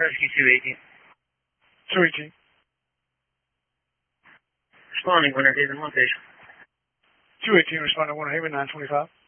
Rescue 218. 218. Responding, Winter Haven, location. 218 responding, Winter Haven, 925.